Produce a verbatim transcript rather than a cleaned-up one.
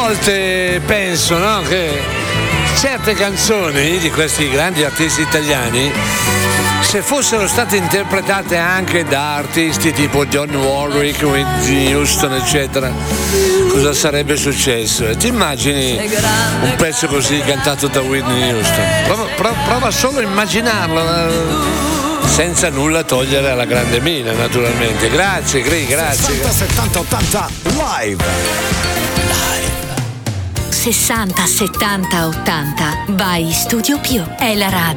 volte penso, no, che certe canzoni di questi grandi artisti italiani, se fossero state interpretate anche da artisti tipo John Warwick, Whitney Houston, eccetera, cosa sarebbe successo? E ti immagini un pezzo così cantato da Whitney Houston? Prova, prova, prova solo a immaginarlo, eh, senza nulla togliere alla grande Mina, naturalmente. Grazie, Gri, grazie. sessanta settanta ottanta live. sessanta settanta ottanta by Studio Più. È la radio